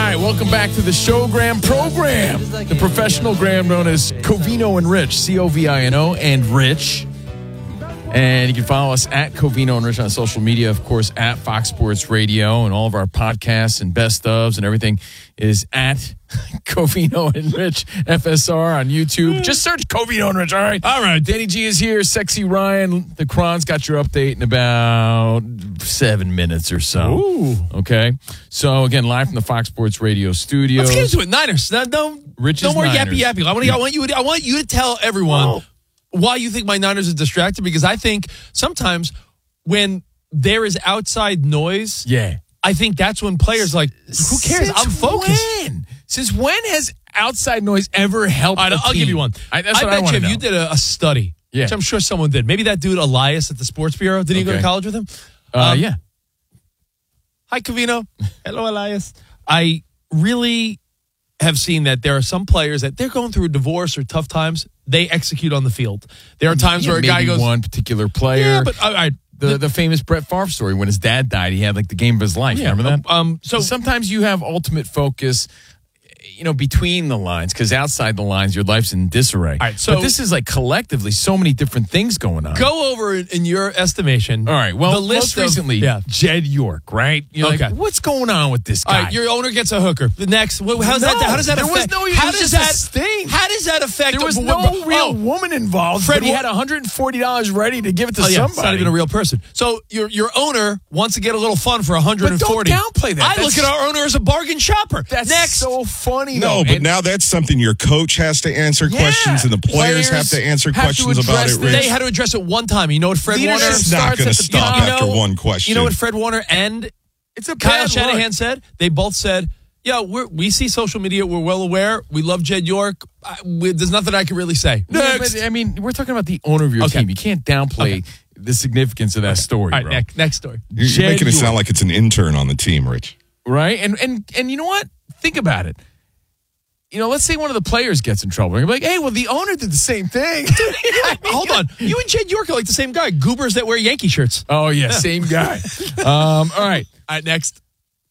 right, welcome back to the Showgram program. The professional gram known as Covino and Rich, Covino and Rich. And you can follow us at Covino and Rich on social media, of course, at Fox Sports Radio, and all of our podcasts and best ofs and everything is at Covino and Rich FSR on YouTube. Just search Covino and Rich, all right? All right, Danny G is here. Sexy Ryan, the Cron's got your update in about 7 minutes or so. Ooh. Okay? So, again, live from the Fox Sports Radio studios. Let's get into it. Niners. No more yappy. I want you to tell everyone why you think my Niners are distracted, because I think sometimes when there is outside noise, I think that's when players like, who cares? I'm focused. Since when has outside noise ever helped a team? I'll give you one. I bet you if you did a study, which I'm sure someone did. Maybe that dude Elias at the Sports Bureau, did he go to college with him? Yeah. Hi, Covino. Hello, Elias. I really have seen that there are some players that they're going through a divorce or tough times. They execute on the field. There are times where a guy goes, one particular player. Yeah, but the famous Brett Favre story, when his dad died, he had like the game of his life. Yeah, remember that? So sometimes you have ultimate focus, between the lines, because outside the lines, your life's in disarray. All right, so but this is like collectively so many different things going on. Go over in your estimation. All right. Well, the list most recently, Jed York, right? You're like, what's going on with this guy? All right, your owner gets a hooker. The next, how does that affect? How does that affect? There was no real woman involved. But he had $140 ready to give it to somebody. It's not even a real person. So your owner wants to get a little fun for $140. But don't downplay that. I look at our owner as a bargain shopper. That's next. So funny. No, but now that's something your coach has to answer questions, and the players have to answer questions about it. They had to address it one time. You know what Fred Warner is not going to stop after one question. You know what Fred Warner and Kyle Shanahan said? They both said, "Yeah, we see social media. We're well aware. We love Jed York. There's nothing I can really say." Next. But, we're talking about the owner of your team. You can't downplay the significance of that story. All right, next story. You're making it sound like it's an intern on the team, Rich. Right? And you know what? Think about it. Let's say one of the players gets in trouble. You're like, hey, well, the owner did the same thing. Hold on. You and Jed York are like the same guy. Goobers that wear Yankee shirts. Oh, yeah, same guy. All right. Next.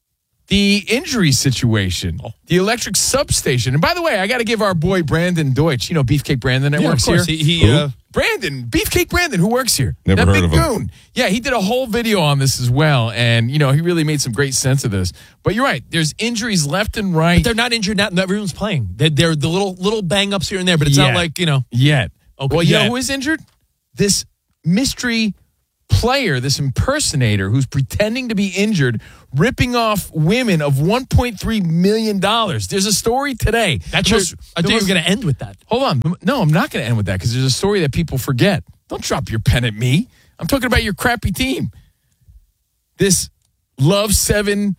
The injury situation. The electric substation. And by the way, I got to give our boy Brandon Deutsch, Beefcake Brandon that works here. Brandon, Beefcake Brandon, who works here. Never heard of him. Goon. Yeah, he did a whole video on this as well. And, he really made some great sense of this. But you're right. There's injuries left and right. But they're not injured now. Everyone's playing. They're the little bang-ups here and there. But it's not like, Yet. Okay, well, you know who is injured? This mystery player, this impersonator who's pretending to be injured, ripping off women of $1.3 million. There's a story today. I thought you were going to end with that. Hold on. No, I'm not going to end with that, because there's a story that people forget. Don't drop your pen at me. I'm talking about your crappy team. This Love 7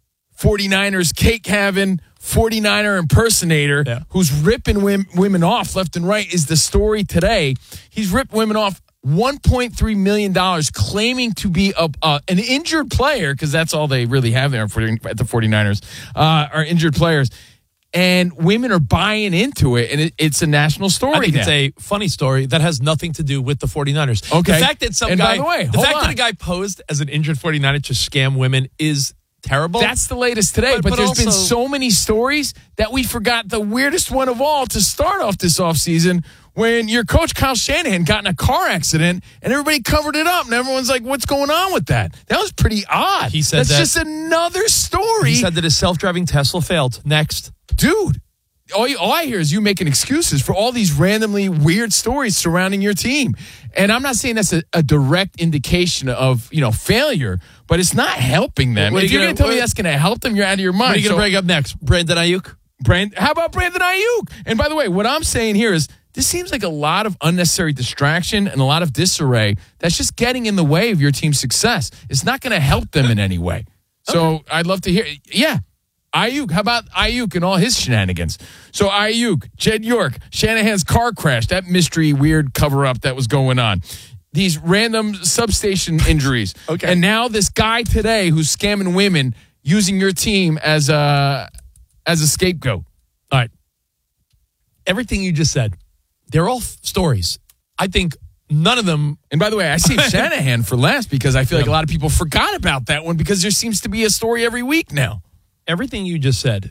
49ers cake-having 49er impersonator who's ripping women off left and right is the story today. He's ripped women off $1.3 million, claiming to be an injured player, because that's all they really have there at the 49ers, are injured players. And women are buying into it, and it's a national story. I think it's a funny story that has nothing to do with the 49ers. Okay. The fact that that a guy posed as an injured 49er to scam women is terrible. That's the latest today, but there's been so many stories that we forgot the weirdest one of all to start off this offseason, when your coach Kyle Shanahan got in a car accident and everybody covered it up, and everyone's like, what's going on with that? That was pretty odd. He said that's just another story. He said that his self-driving Tesla failed. Next. Dude, all I hear is you making excuses for all these randomly weird stories surrounding your team. And I'm not saying that's a direct indication of, failure, but it's not helping them. If you're going to tell me that's going to help them, you're out of your mind. What are you going to bring up next? Brandon Ayuk? How about Brandon Ayuk? And by the way, what I'm saying here is, this seems like a lot of unnecessary distraction and a lot of disarray that's just getting in the way of your team's success. It's not going to help them in any way. So I'd love to hear. Yeah. Ayuk. How about Ayuk and all his shenanigans? So Ayuk, Jed York, Shanahan's car crash, that mystery weird cover-up that was going on. These random substation injuries. And now this guy today who's scamming women using your team as a scapegoat. All right. Everything you just said, they're all stories. I think none of them. And by the way, I saved Shanahan for last because I feel like a lot of people forgot about that one, because there seems to be a story every week now. everything you just said,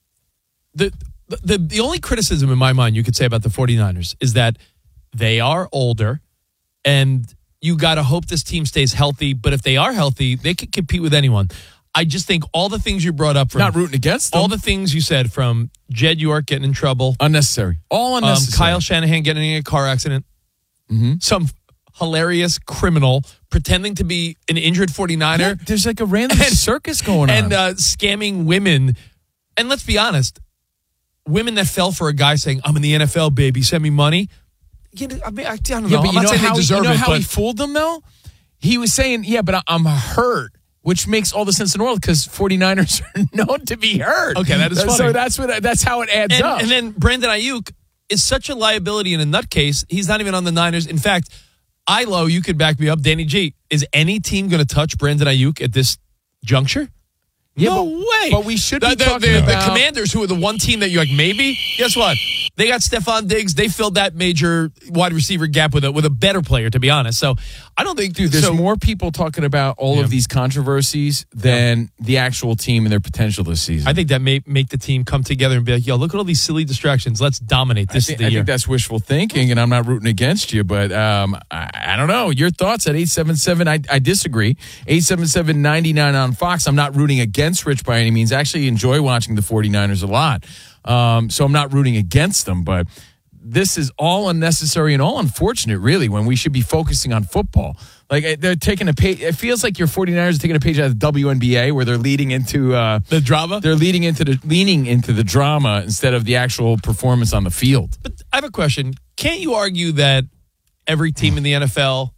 the only criticism in my mind you could say about the 49ers is that they are older, and you got to hope this team stays healthy. But if they are healthy, they can compete with anyone. I just think all the things you brought up, from not rooting against them. All the things you said, from Jed York getting in trouble, unnecessary, all unnecessary. Kyle Shanahan getting in a car accident, some hilarious criminal pretending to be an injured 49er. Yeah, there's like a random circus going on, and scamming women. And let's be honest, women that fell for a guy saying, "I'm in the NFL, baby, send me money." I don't know. But I'm not saying they deserve it. How he fooled them though? He was saying, "Yeah, but I'm hurt." Which makes all the sense in the world because 49ers are known to be hurt. Okay, that is funny. So that's how it adds up. And then Brandon Ayuk is such a liability in a nutcase. He's not even on the Niners. In fact, Ilo, you could back me up. Danny G, is any team going to touch Brandon Ayuk at this juncture? Yeah, no way. But we should be talking about the Commanders, who are the one team that you're like, maybe. Guess what? They got Stephon Diggs. They filled that major wide receiver gap with a better player, to be honest. So I don't think, dude, there's more people talking about all of these controversies than the actual team and their potential this season. I think that may make the team come together and be like, yo, look at all these silly distractions. Let's dominate this. I think that's wishful thinking, and I'm not rooting against you, but I don't know. Your thoughts at 877? I disagree. 877-99 on Fox. I'm not rooting against Rich by any means. I actually enjoy watching the 49ers a lot. So I'm not rooting against them, but this is all unnecessary and all unfortunate, really, when we should be focusing on football. Like, they're taking a page. It feels like your 49ers are taking a page out of the WNBA where they're leading into the drama. They're leaning into the drama instead of the actual performance on the field. But I have a question. Can't you argue that every team in the NFL,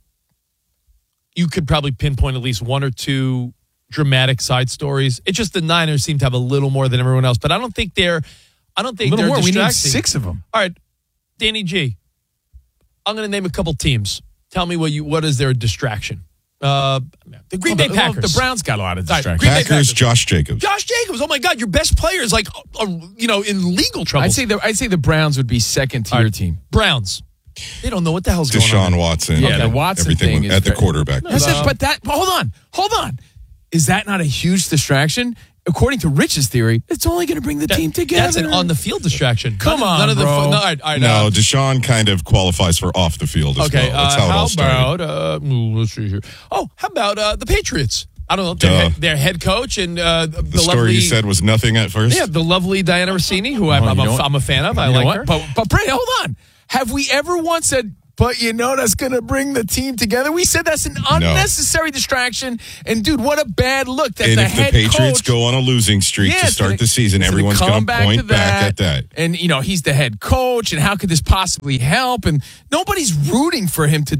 you could probably pinpoint at least one or two dramatic side stories? It's just the Niners seem to have a little more than everyone else, but I don't think they're distracting. We need 6 of them. All right, Danny G, I'm going to name a couple teams. Tell me what is their distraction? The Green Bay Packers. The Browns got a lot of distractions. Packers, Josh Jacobs. Josh Jacobs. Oh my God, your best player is like, in legal trouble. I'd say the Browns would be second to your team. Browns. They don't know what the hell's going on. Deshaun Watson. Yeah, the Watson everything thing at the quarterback. Hold on. Is that not a huge distraction? According to Rich's theory, it's only going to bring the team together. That's an on-the-field distraction. Come on, none of bro. All right, no, Deshaun kind of qualifies for off the field as well. That's how it all started. Let's see here. Oh, how about the Patriots? I don't know. Their head coach and the story lovely, you said was nothing at first? Yeah, the lovely Diana Rossini, who I'm a fan of. I like her. But Brady, hold on. Have we ever once said, but that's going to bring the team together? We said that's an unnecessary distraction. And, dude, what a bad look. That and the if head the Patriots coach, go on a losing streak to start the season, everyone's going to point back at that. And, he's the head coach, and how could this possibly help? And nobody's rooting for him to,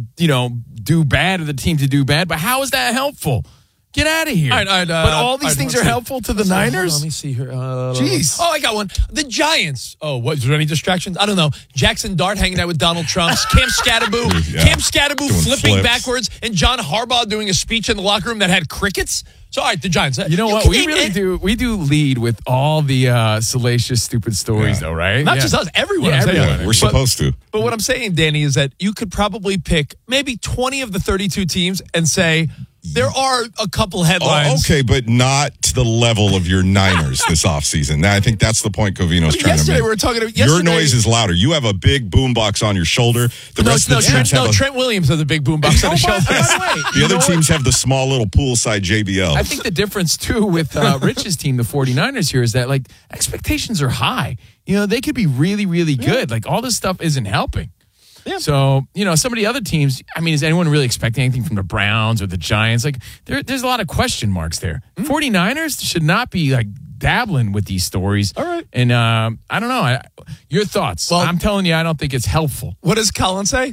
do bad or the team to do bad. But how is that helpful? Get out of here. All right, but all these things are helpful to the Niners? Let me see here. Jeez. Oh, I got one. The Giants. Oh, what? Is there any distractions? I don't know. Jackson Dart hanging out with Donald Trump. Cam Scatterboo flipping backwards. And John Harbaugh doing a speech in the locker room that had crickets. So, all right, the Giants. You know what? We really do. We do lead with all the salacious, stupid stories, though, right? Not just us. Everyone. Everyone. We're supposed to. But what I'm saying, Danny, is that you could probably pick maybe 20 of the 32 teams and say, there are a couple headlines. Okay, but not to the level of your Niners this offseason. I think that's the point Covino's trying to make. We were talking about your noise is louder. You have a big boombox on your shoulder. Trent Williams has a big boombox on his shoulder. The other teams have the small little poolside JBL. I think the difference, too, with Rich's team, the 49ers here, is that, expectations are high. They could be really, really good. All this stuff isn't helping. Yeah. So, some of the other teams, is anyone really expecting anything from the Browns or the Giants? There's a lot of question marks there. 49ers should not be, dabbling with these stories. All right. And I don't know. Your thoughts. Well, I'm telling you, I don't think it's helpful. What does Colin say?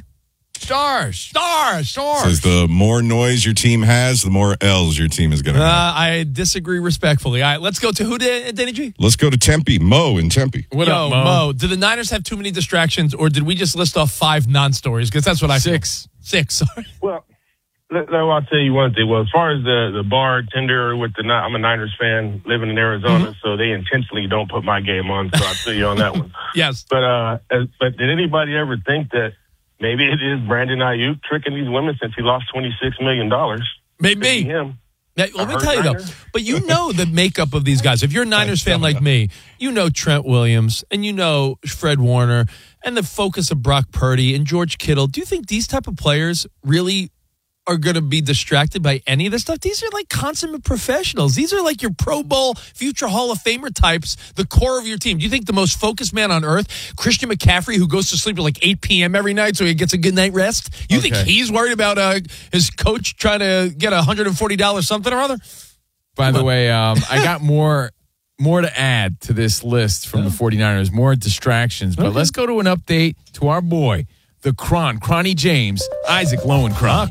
Stars. Says the more noise your team has, the more L's your team is going to have. I disagree respectfully. All right, let's go to who, Danny G? Let's go to Tempe. Mo in Tempe. What up, Mo? Did the Niners have too many distractions, or did we just list off 5 non-stories? Because that's what I feel. 6. Sorry. Well, I'll tell you one thing. Well, as far as the bartender with I'm a Niners fan living in Arizona, so they intentionally don't put my game on, so I'll tell you on that one. Yes. But did anybody ever think that maybe it is Brandon Ayuk tricking these women since he lost $26 million? Maybe. Him. Now, let me tell you, though, but you know the makeup of these guys. If you're a Niners fan like me, you know Trent Williams and you know Fred Warner and the focus of Brock Purdy and George Kittle. Do you think these type of players really are going to be distracted by any of this stuff? These are like consummate professionals. These are like your Pro Bowl, future Hall of Famer types, the core of your team. Do you think the most focused man on earth, Christian McCaffrey, who goes to sleep at like 8 p.m. every night so he gets a good night rest, you think he's worried about his coach trying to get $140 something or other? By the way, I got more to add to this list from the 49ers, more distractions. But let's go to an update to our boy, the Cronny James, Isaac Lowenkron.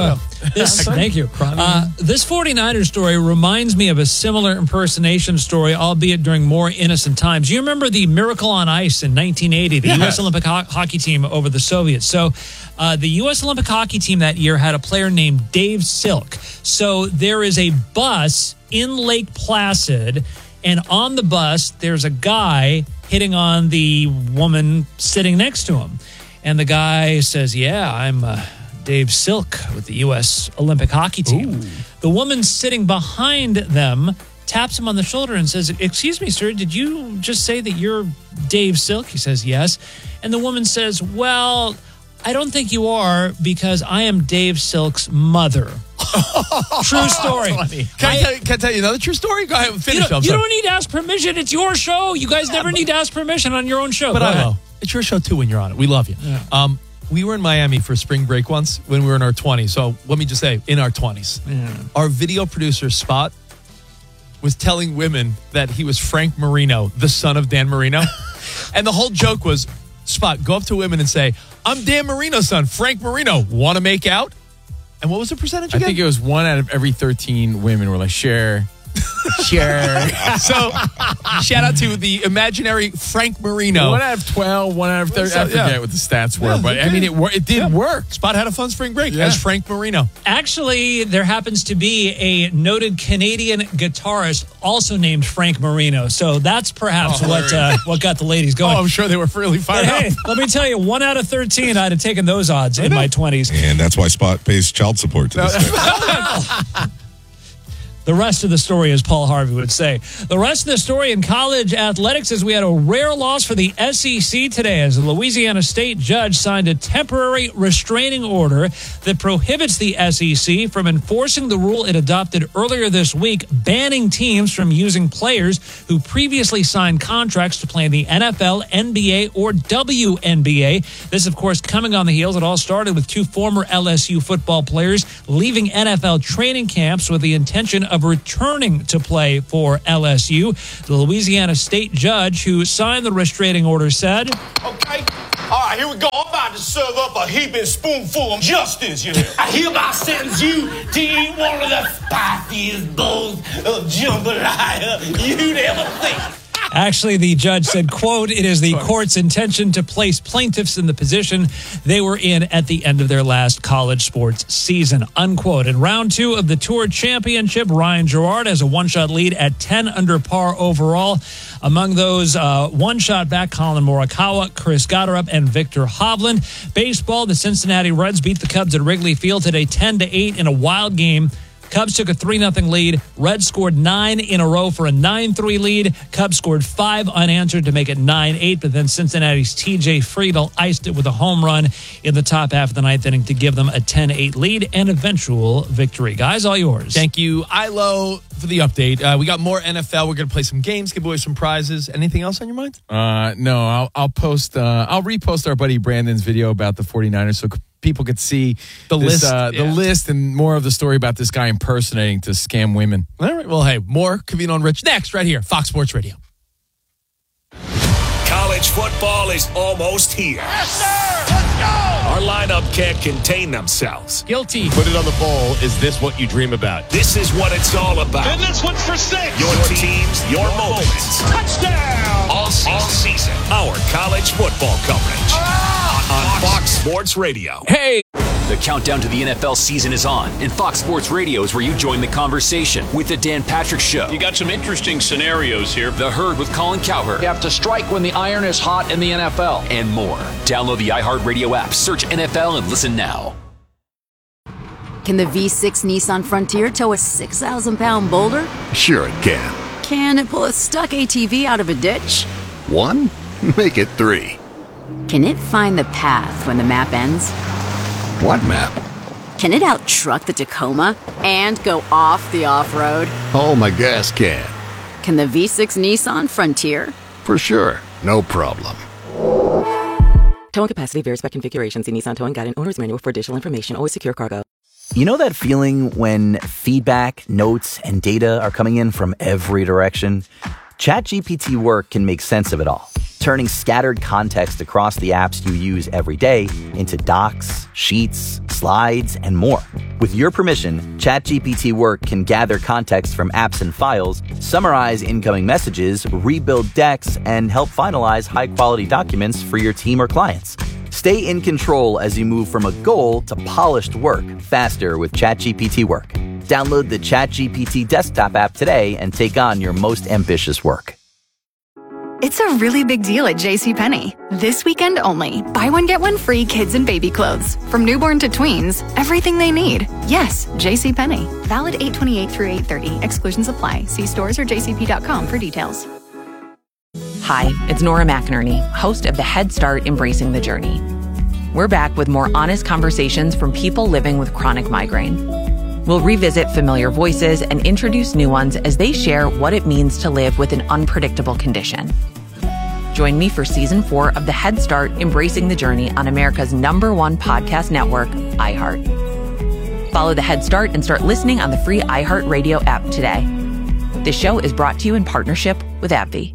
Thank you. This 49ers story reminds me of a similar impersonation story, albeit during more innocent times. You remember the Miracle on Ice in 1980, the U.S. Olympic hockey team over the Soviets. So the U.S. Olympic hockey team that year had a player named Dave Silk. So there is a bus in Lake Placid, and on the bus, there's a guy hitting on the woman sitting next to him. And the guy says, yeah, I'm Dave Silk with the U.S. Olympic hockey team. Ooh. The woman sitting behind them taps him on the shoulder and says, excuse me, sir, did you just say that you're Dave Silk? He says, yes. And the woman says, well, I don't think you are because I am Dave Silk's mother. True story. Can I tell you another true story? Go ahead, finish. You don't need to ask permission. It's your show. You guys never need to ask permission on your own show. But I will. It's your show, too, when you're on it. We love you. Yeah. We were in Miami for spring break once when we were in our 20s. So let me just say, in our 20s. Yeah. Our video producer, Spot, was telling women that he was Frank Marino, the son of Dan Marino. And the whole joke was, Spot, go up to women and say, I'm Dan Marino's son, Frank Marino. Want to make out? And what was the percentage again? I think it was 1 out of every 13 women were like, Sure. So, shout out to the imaginary Frank Marino. 1 out of 12, 1 out of 30. I forget what the stats were, but I mean, it did work. Spot had a fun spring break as Frank Marino. Actually, there happens to be a noted Canadian guitarist also named Frank Marino. So that's perhaps what got the ladies going. Oh, I'm sure they were really fired up. Hey, let me tell you, 1 out of 13, I'd have taken those odds in my 20s. And that's why Spot pays child support to this day. The rest of the story, as Paul Harvey would say. The rest of the story in college athletics is we had a rare loss for the SEC today as a Louisiana State judge signed a temporary restraining order that prohibits the SEC from enforcing the rule it adopted earlier this week, banning teams from using players who previously signed contracts to play in the NFL, NBA, or WNBA. This, of course, coming on the heels. It all started with 2 former LSU football players leaving NFL training camps with the intention of returning to play for LSU. The Louisiana State judge who signed the restraining order said, okay, all right, here we go. I'm about to serve up a heaping spoonful of justice here. I hereby sentence you to eat one of the spiciest bowls of jambalaya you'd ever think. Actually, the judge said, quote, it is the court's intention to place plaintiffs in the position they were in at the end of their last college sports season, unquote. In round 2 of the Tour Championship, Ryan Gerard has a 1-shot lead at 10 under par overall. Among those, 1-shot back, Colin Morikawa, Chris Gotterup, and Victor Hovland. Baseball, the Cincinnati Reds beat the Cubs at Wrigley Field today 10-8 in a wild game. Cubs took a 3-0 lead. Reds scored 9 in a row for a 9-3 lead. Cubs scored 5 unanswered to make it 9-8, but then Cincinnati's TJ Friedl iced it with a home run in the top half of the 9th inning to give them a 10-8 lead and eventual victory. Guys, all yours. Thank you, Ilo, for the update. We got more NFL. We're going to play some games, give away some prizes. Anything else on your mind? No, I'll repost our buddy Brandon's video about the 49ers so people could see the list and more of the story about this guy impersonating to scam women. All right. Well, hey, more Covino and Rich next right here, Fox Sports Radio. College football is almost here. Yes, sir! Let's go! Our lineup can't contain themselves. Guilty. Put it on the bowl. Is this what you dream about? This is what it's all about. And this one's for 6. Your teams, your moments. Touchdown! All season. Our college football coverage. On Fox Sports Radio. Hey! The countdown to the NFL season is on, and Fox Sports Radio is where you join the conversation with the Dan Patrick Show. You got some interesting scenarios here. The Herd with Colin Cowherd. You have to strike when the iron is hot in the NFL. And more. Download the iHeartRadio app, search NFL, and listen now. Can the V6 Nissan Frontier tow a 6,000-pound boulder? Sure it can. Can it pull a stuck ATV out of a ditch? 1? Make it 3. Can it find the path when the map ends? What map? Can it out-truck the Tacoma and go off the off-road? Oh, my gas can. Can the V6 Nissan Frontier? For sure. No problem. Towing capacity varies by configuration. See Nissan Towing Guide and Owner's Manual for additional information. Always secure cargo. You know that feeling when feedback, notes, and data are coming in from every direction? ChatGPT Work can make sense of it all, turning scattered context across the apps you use every day into docs, sheets, slides, and more. With your permission, ChatGPT Work can gather context from apps and files, summarize incoming messages, rebuild decks, and help finalize high-quality documents for your team or clients. Stay in control as you move from a goal to polished work faster with ChatGPT Work. Download the ChatGPT desktop app today and take on your most ambitious work. It's a really big deal at JCPenney. This weekend only. Buy one, get one free kids and baby clothes. From newborn to tweens, everything they need. Yes, JCPenney. Valid 8/28 through 8/30. Exclusions apply. See stores or jcp.com for details. Hi, it's Nora McInerney, host of the Head Start Embracing the Journey. We're back with more honest conversations from people living with chronic migraine. We'll revisit familiar voices and introduce new ones as they share what it means to live with an unpredictable condition. Join me for Season 4 of the Head Start Embracing the Journey on America's #1 podcast network, iHeart. Follow the Head Start and start listening on the free iHeartRadio app today. This show is brought to you in partnership with AbbVie.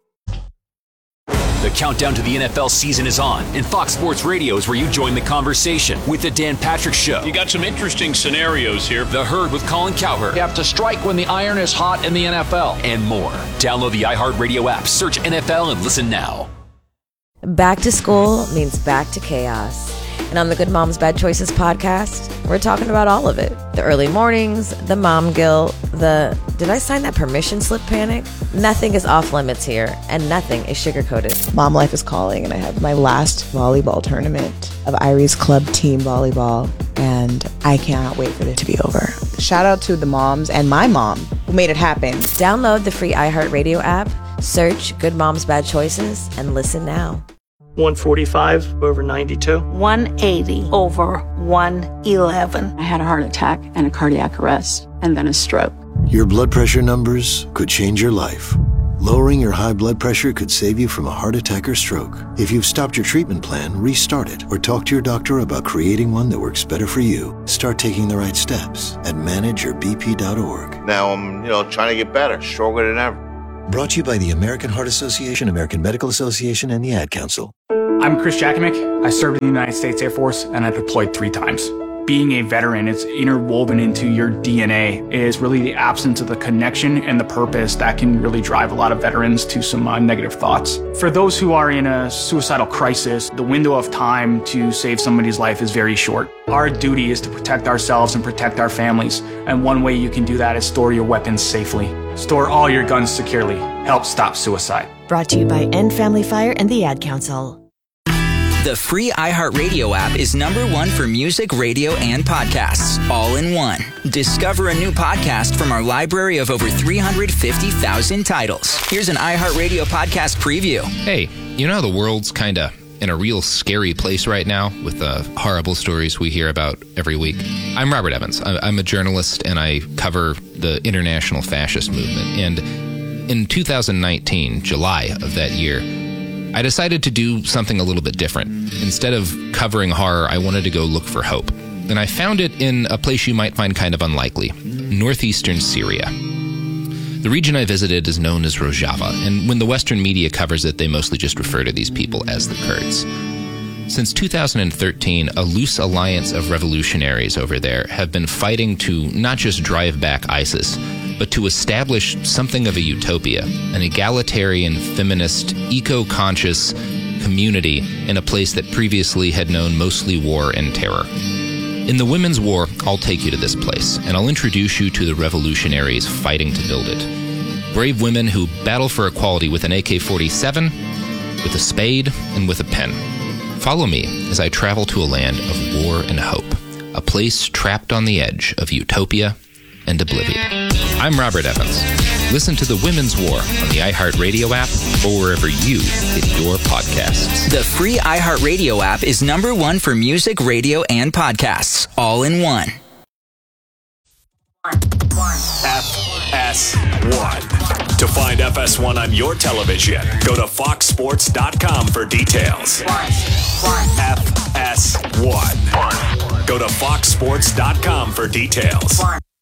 The countdown to the NFL season is on, and Fox Sports Radio is where you join the conversation with the Dan Patrick Show. You got some interesting scenarios here. The Herd with Colin Cowherd. You have to strike when the iron is hot in the NFL. And more. Download the iHeartRadio app, search NFL, and listen now. Back to school means back to chaos. And on the Good Moms Bad Choices podcast, we're talking about all of it. The early mornings, the mom guilt, the did I sign that permission slip panic? Nothing is off limits here, and nothing is sugar-coated. Mom life is calling, and I have my last volleyball tournament of Irie's Club Team Volleyball, and I cannot wait for it to be over. Shout out to the moms and my mom who made it happen. Download the free iHeartRadio app, search Good Moms Bad Choices, and listen now. 145 over 92. 180 over 111. I had a heart attack and a cardiac arrest and then a stroke. Your blood pressure numbers could change your life. Lowering your high blood pressure could save you from a heart attack or stroke. If you've stopped your treatment plan, restart it or talk to your doctor about creating one that works better for you. Start taking the right steps at manageyourbp.org. Now I'm, trying to get better, stronger than ever. Brought to you by the American Heart Association, American Medical Association, and the Ad Council. I'm Chris Jakimick. I served in the United States Air Force, and I deployed 3 times. Being a veteran, it's interwoven into your DNA. It is really the absence of the connection and the purpose that can really drive a lot of veterans to some negative thoughts. For those who are in a suicidal crisis, the window of time to save somebody's life is very short. Our duty is to protect ourselves and protect our families, and one way you can do that is store your weapons safely. Store all your guns securely. Help stop suicide. Brought to you by End Family Fire and the Ad Council. The free iHeartRadio app is #1 for music, radio, and podcasts, all in one. Discover a new podcast from our library of over 350,000 titles. Here's an iHeartRadio podcast preview. Hey, you know how the world's kind of in a real scary place right now with the horrible stories we hear about every week? I'm Robert Evans. I'm a journalist, and I cover the international fascist movement. And in 2019, July of that year, I decided to do something a little bit different. Instead of covering horror, I wanted to go look for hope. And I found it in a place you might find kind of unlikely, northeastern Syria. The region I visited is known as Rojava, and when the Western media covers it, they mostly just refer to these people as the Kurds. Since 2013, a loose alliance of revolutionaries over there have been fighting to not just drive back ISIS, but to establish something of a utopia, an egalitarian, feminist, eco-conscious community in a place that previously had known mostly war and terror. In the Women's War, I'll take you to this place, and I'll introduce you to the revolutionaries fighting to build it. Brave women who battle for equality with an AK-47, with a spade, and with a pen. Follow me as I travel to a land of war and hope. a place trapped on the edge of utopia and oblivion. I'm Robert Evans. Listen to The Women's War on the iHeartRadio app or wherever you get your podcasts. The free iHeartRadio app is #1 for music, radio, and podcasts, all in one. FS1. To find FS1 on your television, go to foxsports.com for details. FS1. Go to foxsports.com for details.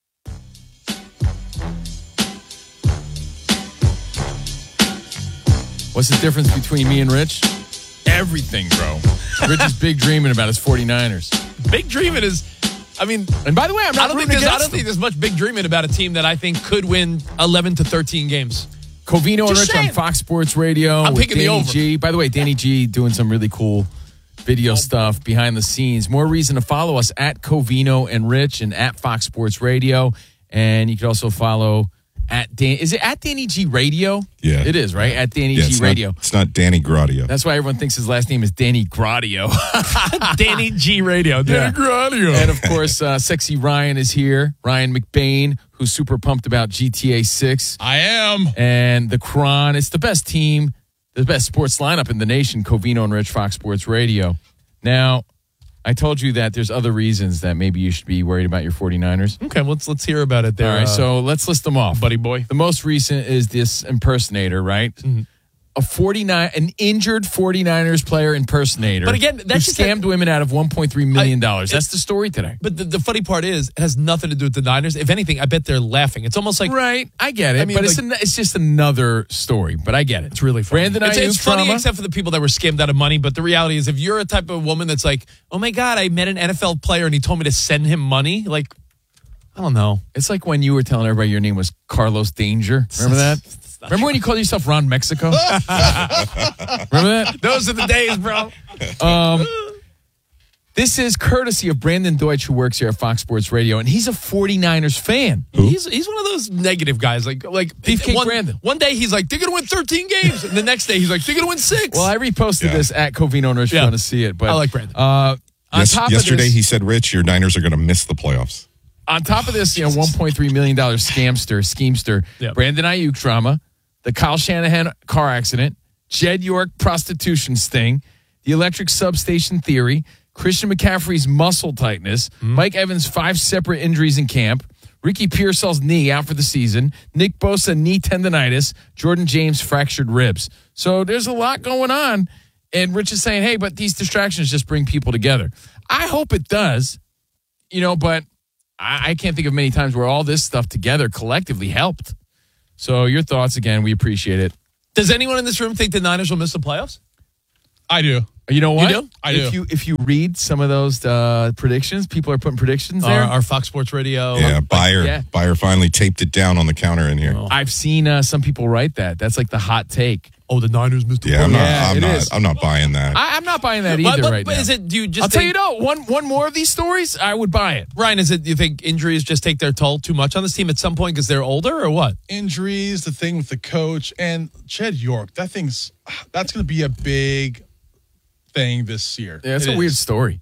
What's the difference between me and Rich? Everything, bro. Rich is big dreaming about his 49ers. Big dreaming is, and by the way, I don't think there's much big dreaming about a team that I think could win 11 to 13 games. Covino and Rich on Fox Sports Radio. I'm picking the over. G. By the way, Danny G doing some really cool video stuff behind the scenes. More reason to follow us at Covino and Rich and at Fox Sports Radio. And you can also follow is it at Danny G Radio? Yeah. It is, right? At Danny G Radio. It's not Danny Gradio. That's why everyone thinks his last name is Danny Gradio. Danny G Radio. Danny Gradio. And of course, Sexy Ryan is here. Ryan McBain, who's super pumped about GTA 6. I am. And the Cron. It's the best team, the best sports lineup in the nation, Covino and Rich, Fox Sports Radio. Now, I told you that there's other reasons that maybe you should be worried about your 49ers. Okay, let's hear about it there. All right, so let's list them off. Buddy boy. The most recent is this impersonator, right? Mm-hmm. An injured 49ers player impersonator. But again, that's just scammed women out of $1.3 million. That's the story today. But the funny part is, it has nothing to do with the Niners. If anything, I bet they're laughing. It's almost like... Right, I get it. But it's just another story. But I get it. It's really funny. Brandon Ayuk it's funny except for the people that were scammed out of money. But the reality is, if you're a type of woman that's like, oh my God, I met an NFL player and he told me to send him money. Like, I don't know. It's like when you were telling everybody your name was Carlos Danger. Remember that? Remember when you called yourself Ron Mexico? Remember that? Those are the days, bro. This is courtesy of Brandon Deutsch, who works here at Fox Sports Radio, and he's a 49ers fan. Who? He's one of those negative guys, like Beefcake Brandon. One day he's like, they're going to win 13 games, and the next day he's like, they're going to win 6. Well, I reposted this at Covino and Rich if you want to see it. But I like Brandon. Yesterday he said, Rich, your Niners are going to miss the playoffs. On top of this, $1.3 million schemester, Brandon Ayuk drama, the Kyle Shanahan car accident, Jed York prostitution sting, the electric substation theory, Christian McCaffrey's muscle tightness, Mike Evans' 5 separate injuries in camp, Ricky Pearsall's knee out for the season, Nick Bosa knee tendonitis, Jordan James fractured ribs. So there's a lot going on, and Rich is saying, hey, but these distractions just bring people together. I hope it does, but I can't think of many times where all this stuff together collectively helped. So your thoughts, again, we appreciate it. Does anyone in this room think the Niners will miss the playoffs? I do. You know what? You do? I do. If you read some of those predictions, people are putting predictions there. Our Fox Sports Radio. Yeah, Buyer finally taped it down on the counter in here. I've seen some people write that. That's like the hot take. Oh, the Niners missed the playoffs. I'm not buying that. I'm not buying that either right now. Is it? Do you just? I'll tell you one more of these stories, I would buy it. Ryan, is it? Do you think injuries just take their toll too much on this team at some point because they're older, or what? Injuries, the thing with the coach and Jed York. That's going to be a big thing this year. Yeah, it's a weird story.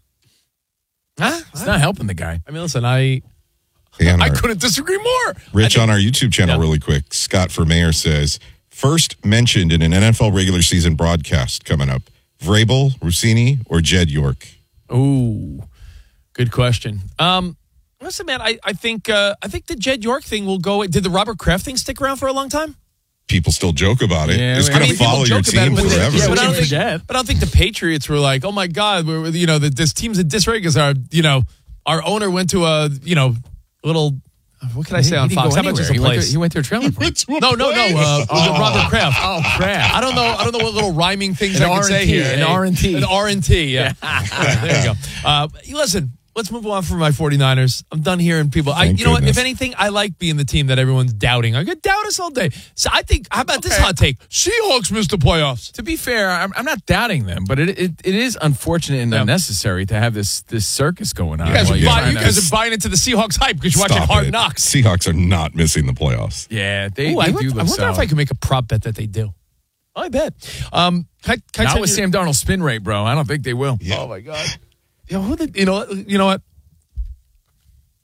It's not helping the guy. I mean, listen, I couldn't disagree more. Rich, on our YouTube channel, really quick, Scott for Mayor says, first mentioned in an NFL regular season broadcast coming up, Vrabel, Rossini, or Jed York? Ooh, good question. Listen, man, I think the Jed York thing will go. Did the Robert Kraft thing stick around for a long time? People still joke about it. Yeah, it's going to follow your team forever. But I don't think the Patriots were like, oh my God, this team's a disarray because our owner went to a little. What can I say on Fox? How about just a place? He went to a trailer park. No. Robert Kraft. Oh, Kraft. I don't know what little rhyming things I can say here. An R&T. An R&T, yeah. There you go. Listen, let's move on from my 49ers. I'm done hearing people. You know what? If anything, I like being the team that everyone's doubting. I could doubt us all day. So I think, how about this hot take? Seahawks missed the playoffs. To be fair, I'm not doubting them, but it is unfortunate and unnecessary to have this circus going on. You guys are buying into the Seahawks hype because you're watching Hard Knocks. Seahawks are not missing the playoffs. Yeah, they do. I wonder if I can make a prop bet that they do. I bet. Not with Sam Darnold's spin rate, bro. I don't think they will. Yeah. Oh, my God. You know what?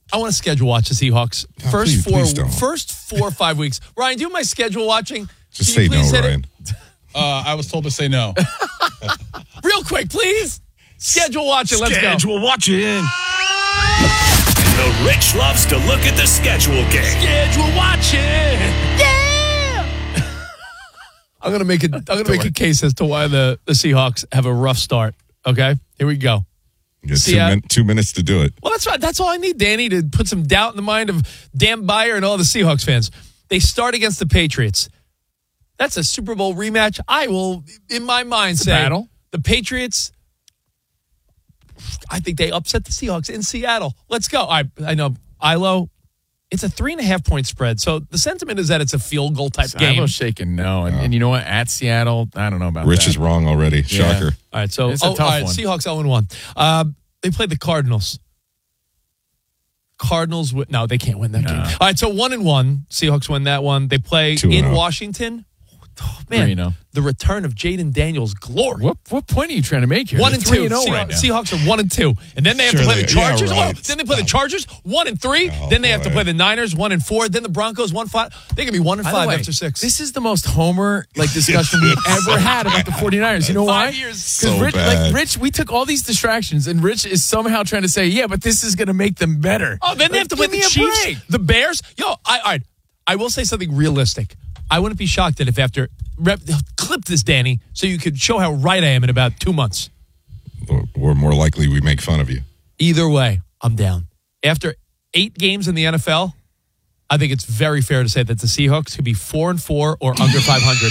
I want to schedule watch the Seahawks. No, please don't. First 4 or 5 weeks. Ryan, do my schedule watching. Just say no, Ryan. I was told to say no. Real quick, please. Schedule watching. Let's go. Schedule watching. The Rich loves to look at the schedule game. Schedule watching. Yeah. I'm gonna make a case as to why the Seahawks have a rough start. Okay, here we go. You got 2 minutes to do it. Well, that's right. That's all I need, Danny, to put some doubt in the mind of Dan Beyer and all the Seahawks fans. They start against the Patriots. That's a Super Bowl rematch. I will, in my mind, say battle. The Patriots, I think they upset the Seahawks in Seattle. Let's go. I know, Ilo, it's a 3.5-point spread. So the sentiment is that it's a field goal type game. Ilo's shaking no. And you know what? At Seattle, I don't know about Rich that. is wrong already. Yeah. Shocker. All right, so it's a tough one. Seahawks 0-1. They played the Cardinals. Cardinals, no, they can't win that game. All right, so 1-1. Seahawks win that one. They play in Washington. Oh, man, the return of Jaden Daniels' glory. What point are you trying to make here? 1-2. Right now. Seahawks are 1-2, and then they have to play the Chargers. Then they play the Chargers 1-3. Then they have to play the Niners 1-4. Then the Broncos 1-5. They can be 1-5 after 6. This is the most Homer discussion we've ever had about the 49ers. You know why? 5 years. So Rich, we took all these distractions, and Rich is somehow trying to say, yeah, but this is going to make them better. Oh, then they have to play the Chiefs, the Bears. I will say something realistic. I wouldn't be shocked that if after clip this, Danny, so you could show how right I am in about 2 months. Or more likely we make fun of you. Either way, I'm down. After 8 games in the NFL, I think it's very fair to say that the Seahawks could be 4-4 or under 500.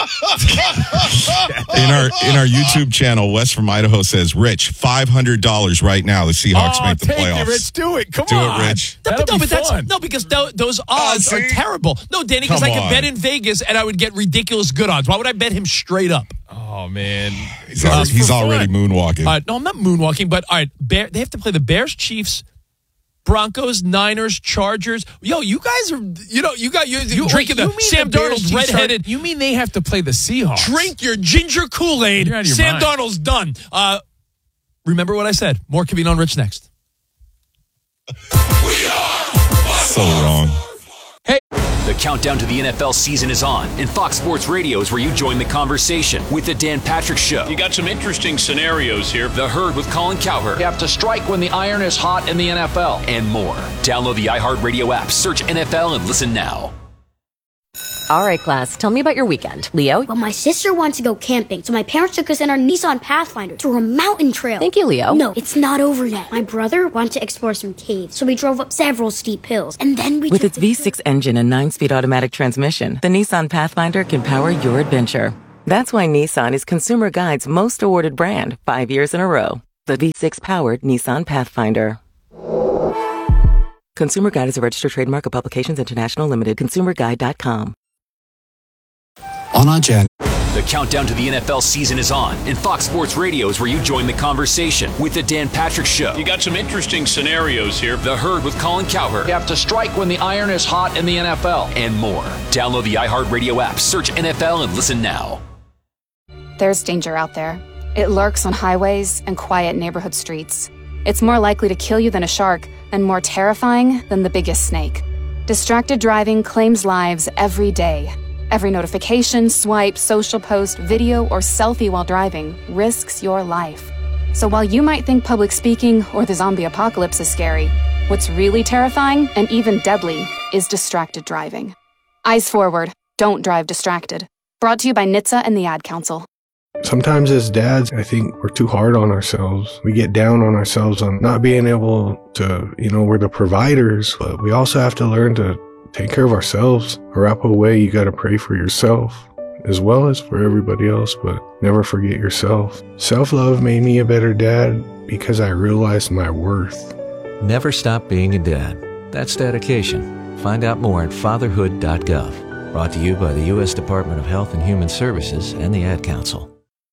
In our YouTube channel, Wes from Idaho says, Rich, $500 right now. The Seahawks make the playoffs. It, Rich. Do it. Come on. Do it, Rich. Because those odds are terrible. No, Danny, because I could bet in Vegas and I would get ridiculous good odds. Why would I bet him straight up? Oh, man. He's already moonwalking. No, I'm not moonwalking, but all right, they have to play the Bears, Chiefs, Broncos, Niners, Chargers. Yo, you guys are, you're drinking the Sam Darnold's redheaded. You mean they have to play the Seahawks? Drink your ginger Kool-Aid. Sam Darnold's done. Remember what I said. More can be on Rich next. So wrong. Hey. The countdown to the NFL season is on, and Fox Sports Radio is where you join the conversation with the Dan Patrick Show. You got some interesting scenarios here. The Herd with Colin Cowherd. You have to strike when the iron is hot in the NFL. And more. Download the iHeartRadio app, search NFL, and listen now. All right, class, tell me about your weekend. Leo? Well, my sister wants to go camping, so my parents took us in our Nissan Pathfinder through a mountain trail. Thank you, Leo. No, it's not over yet. My brother wants to explore some caves, so we drove up several steep hills, and then With its V6 engine and 9-speed automatic transmission, the Nissan Pathfinder can power your adventure. That's why Nissan is Consumer Guide's most awarded brand 5 years in a row. The V6-powered Nissan Pathfinder. Consumer Guide is a registered trademark of Publications International Limited. ConsumerGuide.com. On agenda. The countdown to the NFL season is on, and Fox Sports Radio is where you join the conversation with the Dan Patrick Show. You got some interesting scenarios here. The Herd with Colin Cowherd. You have to strike when the iron is hot in the NFL. And more. Download the iHeartRadio app, search NFL, and listen now. There's danger out there. It lurks on highways and quiet neighborhood streets. It's more likely to kill you than a shark, and more terrifying than the biggest snake. Distracted driving claims lives every day. Every notification, swipe, social post, video, or selfie while driving risks your life. So while you might think public speaking or the zombie apocalypse is scary, what's really terrifying and even deadly is distracted driving. Eyes forward. Don't drive distracted. Brought to you by NHTSA and the Ad Council. Sometimes as dads, I think we're too hard on ourselves. We get down on ourselves on not being able to, we're the providers, but we also have to learn to take care of ourselves. A wrap away, you got to pray for yourself as well as for everybody else, but never forget yourself. Self-love made me a better dad because I realized my worth. Never stop being a dad. That's dedication. Find out more at fatherhood.gov. Brought to you by the U.S. Department of Health and Human Services and the Ad Council.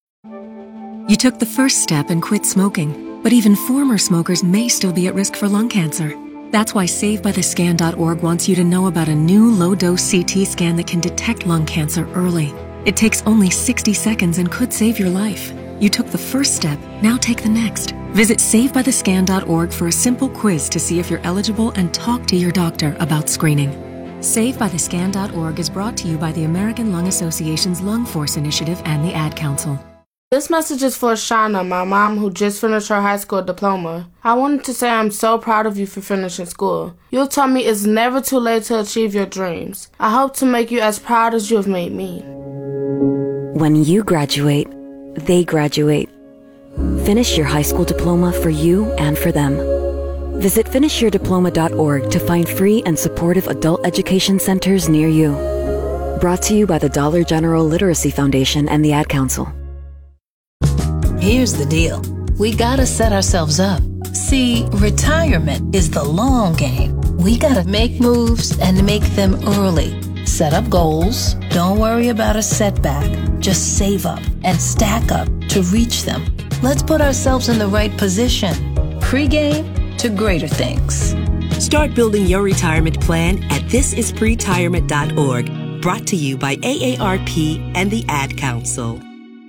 You took the first step and quit smoking, but even former smokers may still be at risk for lung cancer. That's why SaveByTheScan.org wants you to know about a new low-dose CT scan that can detect lung cancer early. It takes only 60 seconds and could save your life. You took the first step, now take the next. Visit SaveByTheScan.org for a simple quiz to see if you're eligible and talk to your doctor about screening. SaveByTheScan.org is brought to you by the American Lung Association's Lung Force Initiative and the Ad Council. This message is for Shauna, my mom, who just finished her high school diploma. I wanted to say I'm so proud of you for finishing school. You told me it's never too late to achieve your dreams. I hope to make you as proud as you have made me. When you graduate, they graduate. Finish your high school diploma for you and for them. Visit finishyourdiploma.org to find free and supportive adult education centers near you. Brought to you by the Dollar General Literacy Foundation and the Ad Council. Here's the deal. We gotta set ourselves up. See, retirement is the long game. We gotta make moves and make them early. Set up goals. Don't worry about a setback. Just save up and stack up to reach them. Let's put ourselves in the right position. Pre-game to greater things. Start building your retirement plan at thisispretirement.org. Brought to you by AARP and the Ad Council.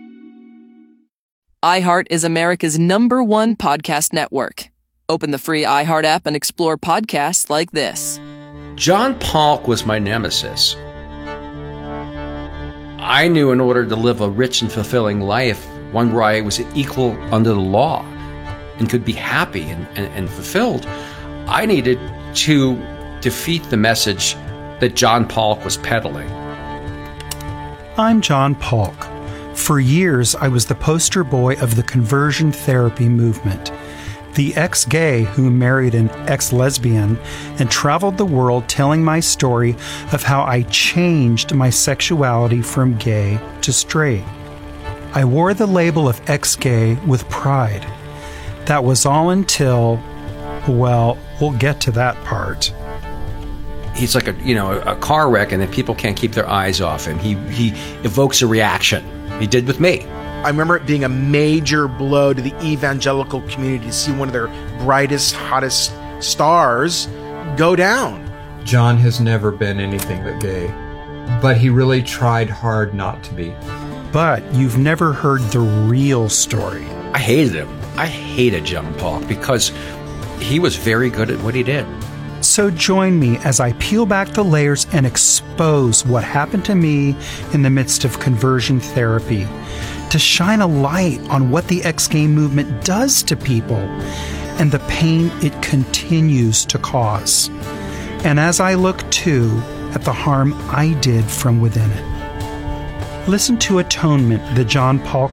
iHeart is America's #1 podcast network. Open the free iHeart app and explore podcasts like this. John Polk was my nemesis. I knew in order to live a rich and fulfilling life, one where I was equal under the law and could be happy and fulfilled, I needed to defeat the message that John Polk was peddling. I'm John Polk. For years, I was the poster boy of the conversion therapy movement. The ex-gay who married an ex-lesbian and traveled the world telling my story of how I changed my sexuality from gay to straight. I wore the label of ex-gay with pride. That was all until, well, we'll get to that part. He's like a car wreck, and then people can't keep their eyes off him. He evokes a reaction. He did with me. I remember it being a major blow to the evangelical community to see one of their brightest, hottest stars go down. John has never been anything but gay, but he really tried hard not to be. But you've never heard the real story. I hated him. I hated John Polk because he was very good at what he did. So join me as I peel back the layers and expose what happened to me in the midst of conversion therapy, to shine a light on what the ex-gay movement does to people and the pain it continues to cause. And as I look too at the harm I did from within it. Listen to Atonement, the John Polk.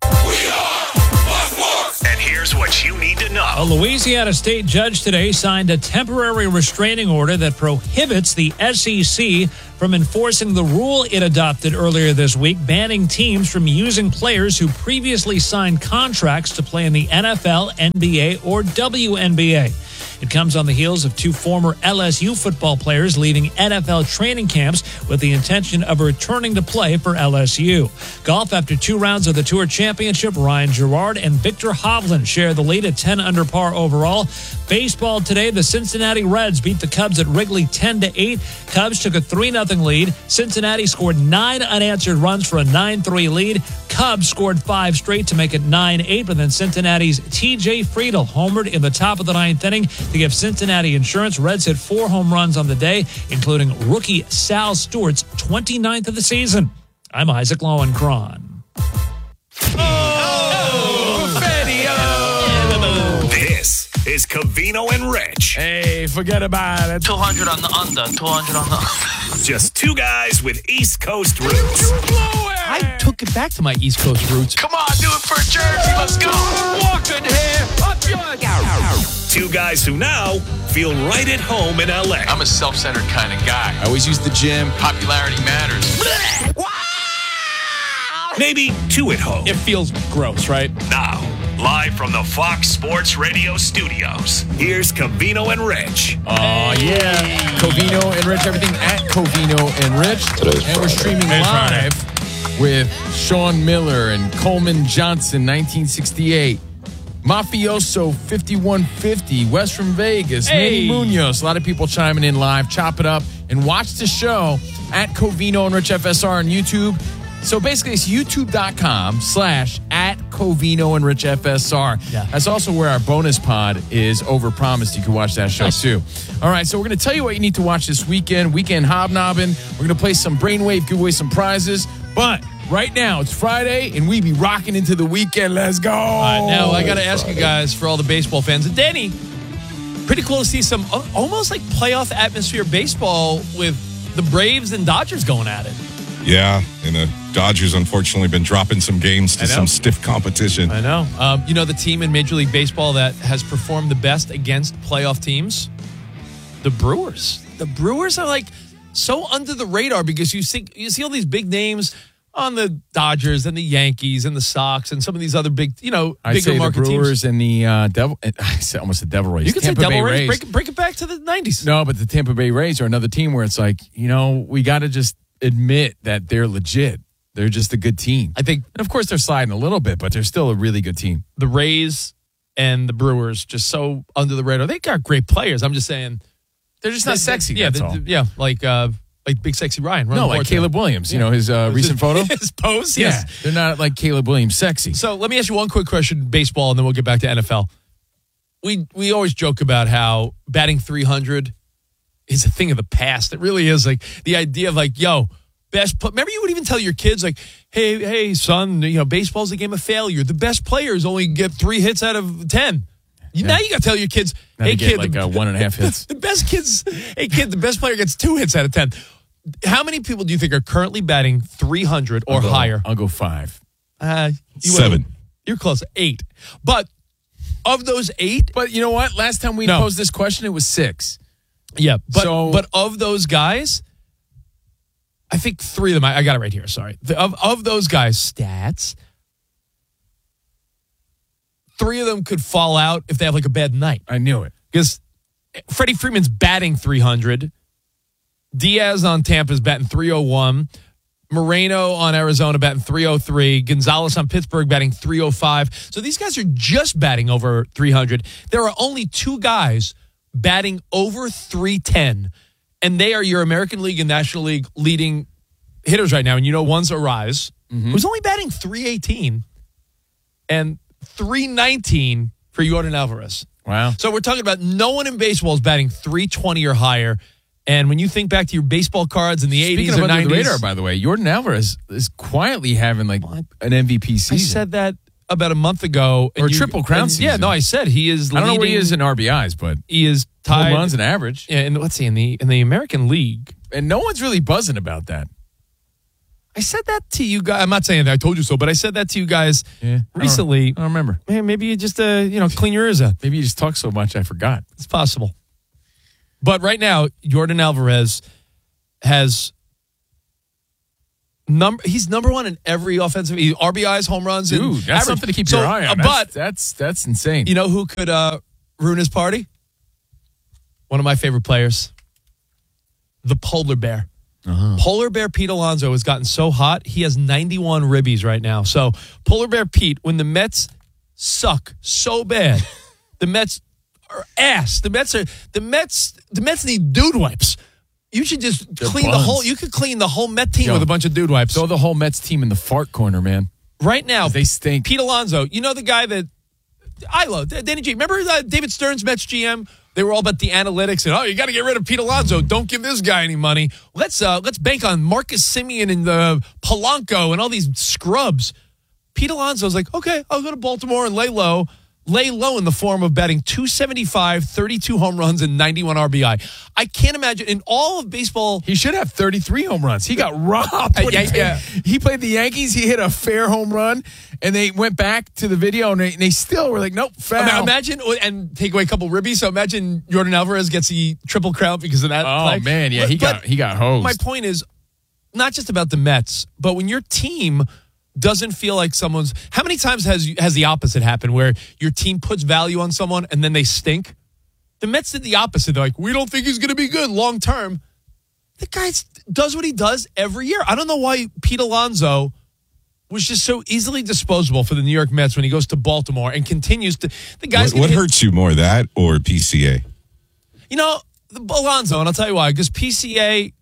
And here's what you need to know. A Louisiana state judge today signed a temporary restraining order that prohibits the SEC from enforcing the rule it adopted earlier this week, banning teams from using players who previously signed contracts to play in the NFL, NBA, or WNBA. It comes on the heels of two former LSU football players leaving NFL training camps with the intention of returning to play for LSU. Golf, after 2 rounds of the Tour Championship, Ryan Gerard and Victor Hovland share the lead at 10 under par overall. Baseball today, the Cincinnati Reds beat the Cubs at Wrigley 10-8. Cubs took a 3-0 lead. Cincinnati scored 9 unanswered runs for a 9-3 lead. Cubs scored 5 straight to make it 9-8, but then Cincinnati's TJ Friedl homered in the top of the 9th inning to give Cincinnati insurance. Reds hit 4 home runs on the day, including rookie Sal Stewart's 29th of the season. I'm Isaac Lowenkron. This is Covino and Rich. Hey, forget about it. 200 on the under, 200 on the under. Just 2 guys with East Coast roots. I took it back to my East Coast roots. Come on, do it for Jersey. Let's go. Walking here. Up yours. 2 guys who now feel right at home in LA. I'm a self-centered kind of guy. I always use the gym. Popularity matters. Maybe 2 at home. It feels gross, right? Now, live from the Fox Sports Radio studios, here's Covino and Rich. Oh, yeah. Covino and Rich, everything at Covino and Rich. And we're streaming live with Sean Miller and Coleman Johnson, 1968. Mafioso 5150, West from Vegas, Manny Munoz. A lot of people chiming in live. Chop it up and watch the show at Covino and Rich FSR on YouTube. So basically, it's youtube.com/@Covino Covino and Rich FSR. Yeah. That's also where our bonus pod is overpromised. You can watch that show too. All right, so we're going to tell you what you need to watch this weekend. Weekend hobnobbing. We're going to play some Brainwave, give away some prizes. But right now, it's Friday, and we be rocking into the weekend. Let's go. Now, I got to ask you guys, for all the baseball fans, and Danny, pretty cool to see some almost like playoff atmosphere baseball with the Braves and Dodgers going at it. Yeah, and the Dodgers, unfortunately, been dropping some games to some stiff competition. I know. The team in Major League Baseball that has performed the best against playoff teams? The Brewers. The Brewers are like so under the radar because you see all these big names on the Dodgers and the Yankees and the Sox and some of these other big, bigger market the Brewers teams. And the Devil. I said almost the Devil Rays. You could say Tampa Devil Bay Rays. Break it back to the 90s. No, but the Tampa Bay Rays are another team where it's like, we got to just admit that they're legit. They're just a good team. I think, and of course, they're sliding a little bit, but they're still a really good team. The Rays and the Brewers just so under the radar. They got great players. I'm just saying they're just not sexy. Yeah, that's all. Yeah, like Big Sexy Ryan. No, like Caleb Williams. His recent photo. His pose. Yeah, Yes. they're not like Caleb Williams sexy. So let me ask you one quick question: baseball, and then we'll get back to NFL. We always joke about how batting 300 is a thing of the past. It really is. Like the idea of like, remember you would even tell your kids like, hey, son, baseball's a game of failure. The best players only get 3 hits out of 10. Now you got to tell your kids, hey, kid, like 1.5 hits. The best player gets 2 hits out of 10. How many people do you think are currently batting 300 or higher? I'll go 5. 7. You're close. 8. But of those 8, but you know what? Last time we posed this question, it was 6. Yeah, but of those guys, I think 3 of them. I got it right here. Sorry, of those guys' stats, 3 of them could fall out if they have like a bad night. I knew it because Freddie Freeman's batting 300. Diaz on Tampa's batting 301. Moreno on Arizona batting 303. Gonzalez on Pittsburgh batting 305. So these guys are just batting over 300. There are only 2 guys batting over 310, and they are your American League and National League leading hitters right now. And one's Arise, who's only batting 318, and 319 for Yordan Alvarez. Wow. So we're talking about no one in baseball is batting 320 or higher. And when you think back to your baseball cards in the 80s or 90s. The radar, by the way, Yordan Alvarez is quietly having like an MVP season. I said that about a month ago. Or Triple Crown season. Yeah, no, I said he is leading. I don't know where he is in RBIs, but he is tied. Home runs and average. Yeah, and let's see, in the American League. And no one's really buzzing about that. I said that to you guys. I'm not saying that I told you so, but I said that to you guys recently. I don't remember. Man, maybe you just clean your ears out. Maybe you just talk so much I forgot. It's possible. But right now, Yordan Alvarez has he's number 1 in every offensive RBIs, home runs. Dude, and that's average. something to keep your eye on. But that's insane. You know who could ruin his party? One of my favorite players, the Polar Bear. Polar Bear Pete Alonso has gotten so hot, he has 91 ribbies right now. So Polar Bear Pete, when the Mets suck so bad, the Mets are ass. The Mets need dude wipes. You should just clean the whole. You could clean the whole Met team with a bunch of dude wipes. Throw the whole Mets team in the fart corner, man. Right now, they stink. Pete Alonso, the guy that I love, Danny G. Remember David Stearns, Mets GM? They were all about the analytics and you got to get rid of Pete Alonso. Don't give this guy any money. Let's bank on Marcus Semien and Polanco and all these scrubs. Pete Alonso's like, okay, I'll go to Baltimore and lay low in the form of batting 275, 32 home runs, and 91 RBI. I can't imagine in all of baseball. He should have 33 home runs. He got robbed. He played the Yankees. He hit a fair home run, and they went back to the video, and they still were like, nope, foul. Imagine, and take away a couple ribbies. So imagine Yordan Alvarez gets the Triple Crown because of that. Oh, man, yeah, he got hosed. My point is not just about the Mets, but when your team doesn't feel like someone's. How many times has the opposite happened where your team puts value on someone and then they stink? The Mets did the opposite. They're like, we don't think he's going to be good long term. The guy does what he does every year. I don't know why Pete Alonso was just so easily disposable for the New York Mets when he goes to Baltimore and continues to. The guys. What hurts you more, that or PCA? Alonso, and I'll tell you why. Because PCA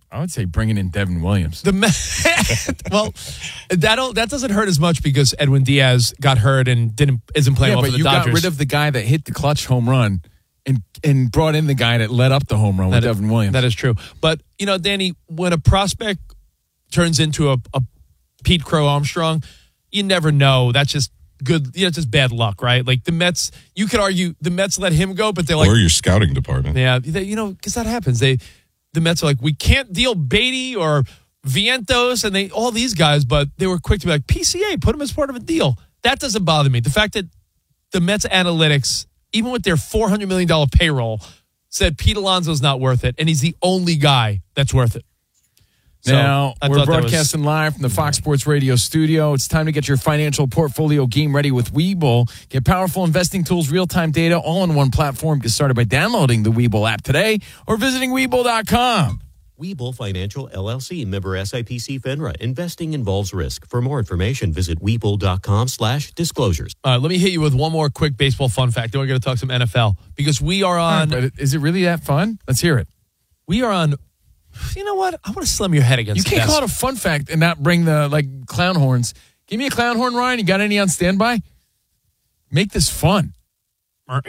I would say bringing in Devin Williams. Well, that doesn't hurt as much because Edwin Diaz got hurt and isn't playing well for the Dodgers. Got rid of the guy that hit the clutch home run and brought in the guy that led up the home run with Devin Williams. That is true. But, Danny, when a prospect turns into a Pete Crow Armstrong, you never know. That's just good. It's just bad luck, right? Like the Mets, you could argue the Mets let him go, but they're like, or your scouting department. Yeah, because that happens. The Mets are like, we can't deal Beatty or Vientos and all these guys, but they were quick to be like, PCA, put him as part of a deal. That doesn't bother me. The fact that the Mets analytics, even with their $400 million payroll, said Pete Alonso's not worth it, and he's the only guy that's worth it. Now, we're broadcasting live from the Fox Sports Radio studio. It's time to get your financial portfolio game ready with Webull. Get powerful investing tools, real-time data, all in one platform. Get started by downloading the Webull app today or visiting Webull.com. Webull Financial, LLC, member SIPC FINRA. Investing involves risk. For more information, visit Webull.com/disclosures. Let me hit you with one more quick baseball fun fact. Then we're going to talk some NFL because we are on. But is it really that fun? Let's hear it. We are on. You know what? I want to slam your head against. You can't call it a fun fact and not bring the clown horns. Give me a clown horn, Ryan. You got any on standby? Make this fun. Was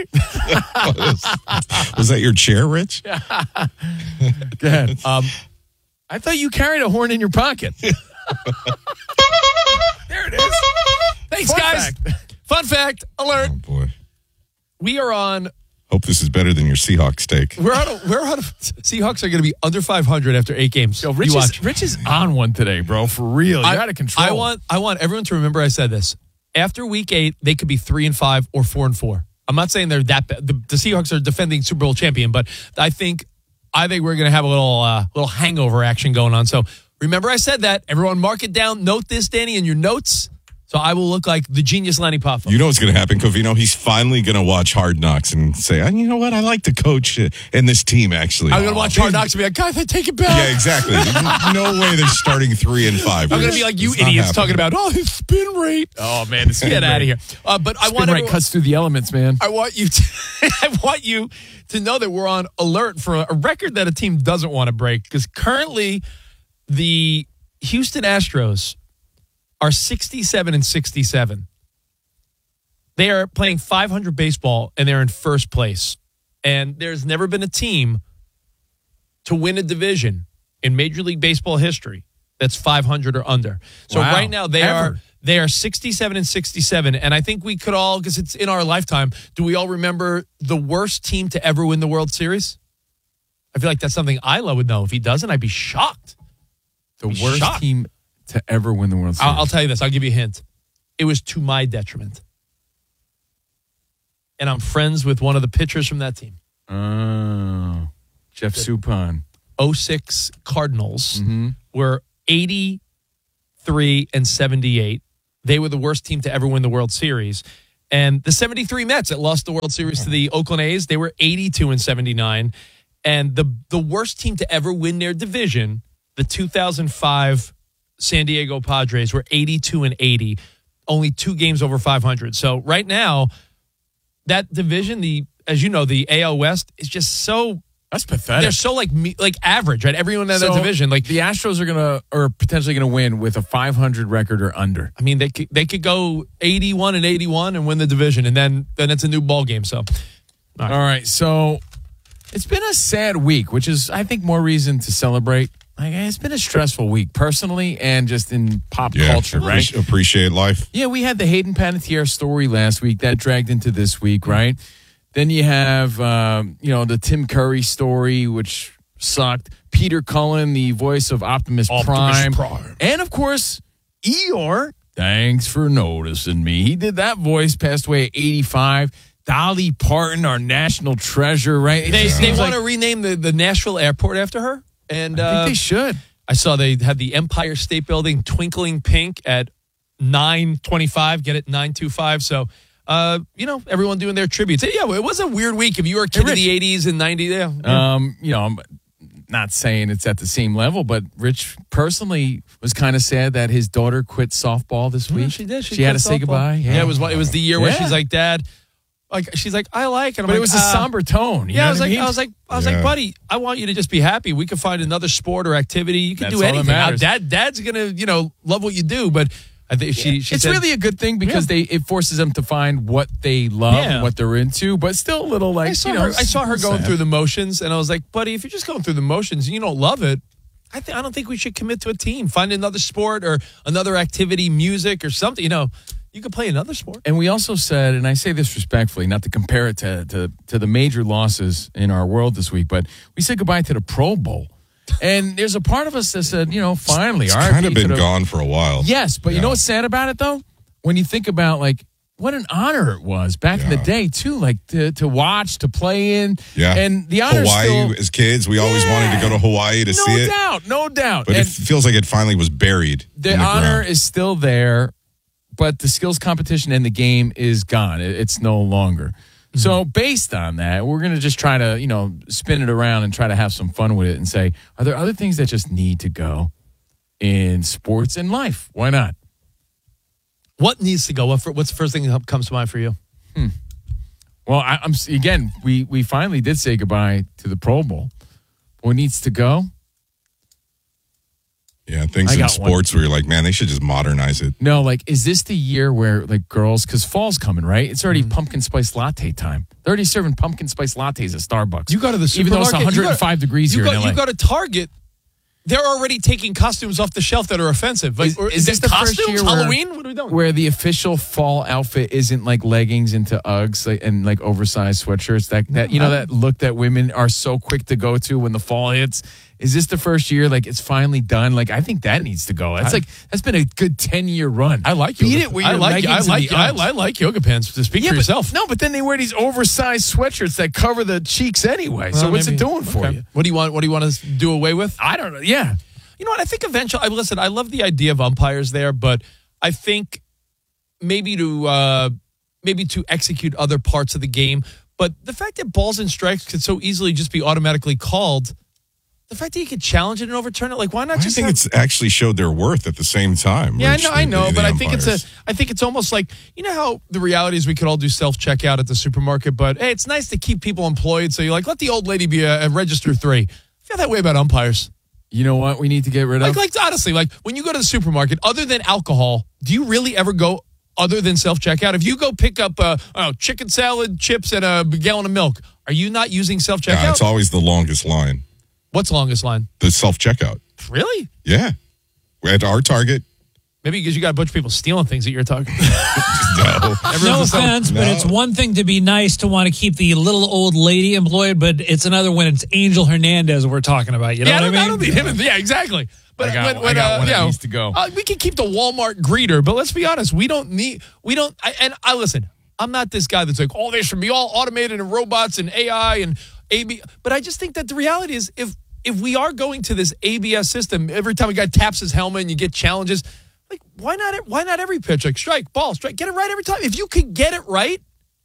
that your chair, Rich? Go ahead. I thought you carried a horn in your pocket. There it is. Thanks, guys. Fun fact alert. Oh, boy. We are on. Hope this is better than your Seahawks steak. We're on. Seahawks are going to be under 500 after 8 games. Yo, Rich is on one today, bro. For real. You're out of control. I want everyone to remember I said this. After week 8, they could be 3-5 or 4-4. I'm not saying they're that bad. The Seahawks are defending Super Bowl champion, but I think we're going to have a little hangover action going on. So remember I said that. Everyone mark it down. Note this, Danny, in your notes. So I will look like the genius Lanny Poffo. You know what's going to happen, Covino? He's finally going to watch Hard Knocks and say, you know what? I like the coach and this team, actually. I'm going to watch Hard Knocks and be like, guys, I take it back. Yeah, exactly. No way they're starting 3-5. I'm going to be like you idiots talking about, his spin rate. Oh, man, the spin Get rate. out of here. But I want to cuts through the elements, man. I want you to know that we're on alert for a record that a team doesn't want to break because currently the Houston Astros are 67-67. They are playing 500 baseball, and they're in first place. And there's never been a team to win a division in Major League Baseball history that's 500 or under. So right now they are 67-67, and I think we could all, because it's in our lifetime, do we all remember the worst team to ever win the World Series? I feel like that's something Isla would know. If he doesn't, I'd be shocked. The worst team to ever win the World Series. I'll tell you this. I'll give you a hint. It was to my detriment. And I'm friends with one of the pitchers from that team. Oh, Jeff Suppan. 06 Cardinals were 83-78. They were the worst team to ever win the World Series. And the 73 Mets that lost the World Series to the Oakland A's, they were 82-79. And the worst team to ever win their division, the 2005 San Diego Padres, were 82-80, only 2 games over 500. So right now, that division, as you know, the AL West is just so. That's pathetic. They're so like average, right? Everyone in that division, like the Astros are potentially gonna win with a 500 record or under. I mean, they could go 81-81 and win the division, and then it's a new ball game. So, all right. So it's been a sad week, which is I think more reason to celebrate. It's been a stressful week personally and just in pop culture, right? Appreciate life. Yeah, we had the Hayden Panettiere story last week that dragged into this week, right? Then you have, the Tim Curry story, which sucked. Peter Cullen, the voice of Optimus Prime. And, of course, Eeyore. Thanks for noticing me. He did that voice, passed away at 85. Dolly Parton, our national treasure, right? They want to rename the Nashville airport after her. And I think they should. I saw they had the Empire State Building twinkling pink at 9:25. Get it, 9:25. So, everyone doing their tributes. Yeah, it was a weird week. If you were a kid in the 80s and 90s, yeah. I'm not saying it's at the same level, but Rich personally was kind of sad that his daughter quit softball this week. She did. She had to say goodbye. Yeah, it was the year where she's like, Dad, Like she's like, I like it. But it was a somber tone. I was like, buddy, I want you to just be happy. We can find another sport or activity. You can do anything. Dad's gonna, love what you do. But I think she it's said, really a good thing because it forces them to find what they love and what they're into. But still a little like, I saw her going through the motions, and I was like, buddy, if you're just going through the motions and you don't love it, I don't think we should commit to a team. Find another sport or another activity, music or something. You could play another sport. And we also said, and I say this respectfully, not to compare it to the major losses in our world this week, but we said goodbye to the Pro Bowl. And there's a part of us that said, finally. It's kind of been gone for a while. Yes, but you know what's sad about it, though? When you think about, what an honor it was back in the day, too, to watch, to play in. Yeah. And the honor Hawaii, as kids, we always wanted to go to Hawaii to see it. No doubt. But it feels like it finally was buried. The honor is still there, but the skills competition in the game is gone. It's no longer. Mm-hmm. So based on that, we're going to just try to, spin it around and try to have some fun with it and say, are there other things that just need to go in sports and life? Why not? What needs to go? What's the first thing that comes to mind for you? Well, we finally did say goodbye to the Pro Bowl. What needs to go? Yeah, things in sports where you're like, man, they should just modernize it. No, is this the year where girls, because fall's coming, right? It's already pumpkin spice latte time. They're already serving pumpkin spice lattes at Starbucks. You go to the supermarket. Even though it's 105 degrees here in LA. You go to Target. They're already taking costumes off the shelf that are offensive. Is this the costumes? first year Halloween? What are we doing? Where the official fall outfit isn't leggings into Uggs and oversized sweatshirts? That look that women are so quick to go to when the fall hits. Is this the first year? It's finally done. I think that needs to go. That's been a good 10-year run. I like Beat yoga. it with your leggings and the Uggs. I like yoga pants. To speak for yourself. But then they wear these oversized sweatshirts that cover the cheeks anyway. So what's it doing for you? What do you want to do away with? I don't know. Yeah. You know what? I think eventually. I love the idea of umpires there, but I think maybe to execute other parts of the game. But the fact that balls and strikes could so easily just be automatically called. The fact that you could challenge it and overturn it, why not just? I think it's actually showed their worth at the same time. Yeah, I know, but I think it's almost like, how the reality is we could all do self-checkout at the supermarket, but hey, it's nice to keep people employed, so you let the old lady be a register 3. I feel that way about umpires. You know what we need to get rid of? Honestly, when you go to the supermarket, other than alcohol, do you really ever go other than self-checkout? If you go pick up chicken salad, chips, and a gallon of milk, are you not using self-checkout? Yeah, it's always the longest line. What's the longest line? The self-checkout. Really? Yeah. At our Target. Maybe because you got a bunch of people stealing things that you're talking No offense, but it's one thing to be nice to want to keep the little old lady employed, but it's another when it's Angel Hernandez we're talking about. You know what I mean? I don't need him. Yeah, exactly. But I got one that needs to go. We can keep the Walmart greeter, but let's be honest, listen, I'm not this guy that's they should be all automated and robots and AI and AB. But I just think that the reality is if we are going to this ABS system, every time a guy taps his helmet and you get challenges, why not every pitch? Strike, ball, strike, get it right every time. If you could get it right,